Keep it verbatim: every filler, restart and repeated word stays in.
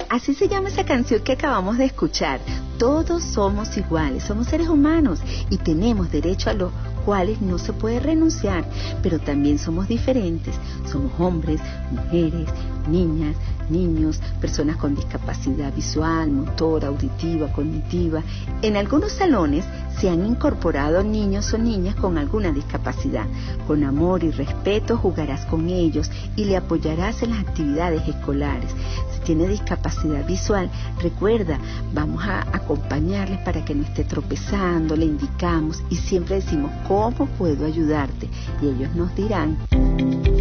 Así se llama esa canción que acabamos de escuchar. Todos somos iguales, somos seres humanos y tenemos derecho a los cuales no se puede renunciar, pero también somos diferentes. Somos hombres, mujeres, niñas, niños, personas con discapacidad visual, motora, auditiva, cognitiva. En algunos salones se han incorporado niños o niñas con alguna discapacidad. Con amor y respeto jugarás con ellos y le apoyarás en las actividades escolares. Si tiene discapacidad visual, recuerda, vamos a acompañarles para que no esté tropezando, le indicamos y siempre decimos, ¿cómo puedo ayudarte? Y ellos nos dirán